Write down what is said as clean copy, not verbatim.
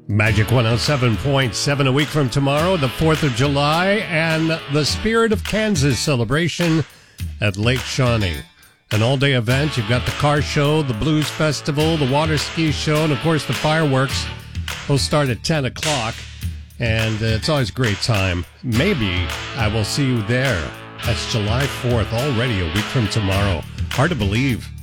Magic 107.7 a week from tomorrow, the 4th of July, and the Spirit of Kansas celebration at Lake Shawnee. An all-day event. You've got the car show, the blues festival, the water ski show, and, of course, the fireworks. Those start at 10 o'clock, and it's always a great time. Maybe I will see you there. That's July 4th, already a week from tomorrow. Hard to believe.